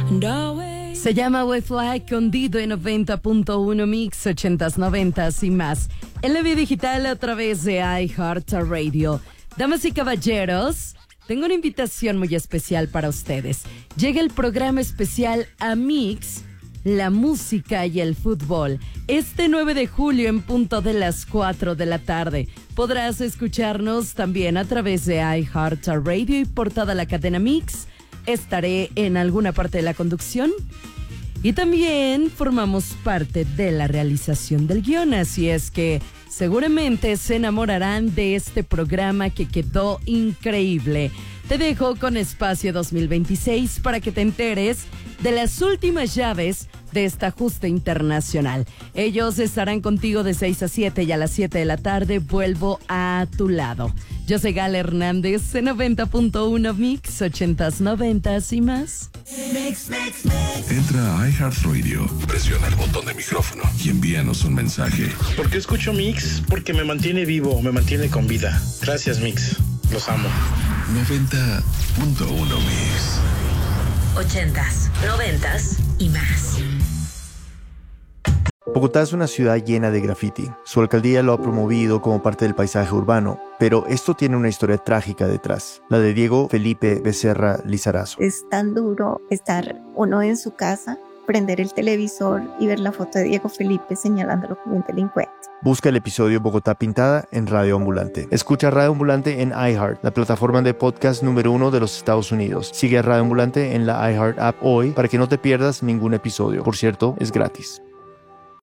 Se llama Westlife con Dido en 90.1 Mix 80s, 90s y más. En la vía digital a través de iHeartRadio. Damas y caballeros, tengo una invitación muy especial para ustedes. Llega el programa especial A Mix, la música y el fútbol. Este 9 de julio en punto de las 4 de la tarde. Podrás escucharnos también a través de iHeartRadio y por toda la cadena Mix. Estaré en alguna parte de la conducción y también formamos parte de la realización del guión, así es que seguramente se enamorarán de este programa que quedó increíble. Te dejo con Espacio 2026 para que te enteres de las últimas llaves de esta justa internacional. Ellos estarán contigo de 6 a 7 y a las 7 de la tarde vuelvo a tu lado. Yo soy Gala Hernández en 90.1 Mix, 80s, 90s y más. Entra a iHeartRadio, presiona el botón de micrófono y envíanos un mensaje. ¿Por qué escucho Mix? Porque me mantiene vivo, me mantiene con vida. Gracias, Mix. Los amo. 90.1 Mix. 80s, 90s y más. Bogotá es una ciudad llena de graffiti. Su alcaldía lo ha promovido como parte del paisaje urbano, pero esto tiene una historia trágica detrás, la de Diego Felipe Becerra Lizarazo. Es tan duro estar uno en su casa, prender el televisor y ver la foto de Diego Felipe señalándolo como un delincuente. Busca el episodio Bogotá Pintada en Radio Ambulante. Escucha Radio Ambulante en iHeart, la plataforma de podcast número 1 de los Estados Unidos. Sigue a Radio Ambulante en la iHeart app hoy para que no te pierdas ningún episodio. Por cierto, es gratis.